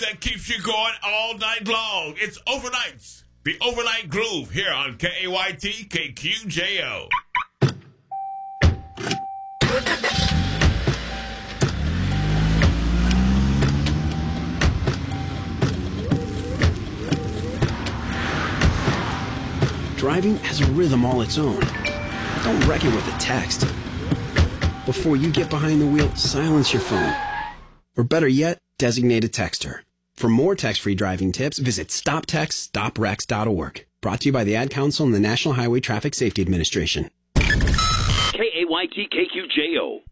that keeps you going all night long. It's Overnights, the Overnight Groove here on KAYT KQJO. Driving has a rhythm all its own. Don't wreck it with a text. Before you get behind the wheel, silence your phone. Or better yet, designate a texter. For more text-free driving tips, visit stoptextstoprex.org. Brought to you by the Ad Council and the National Highway Traffic Safety Administration. KAYT KQJO.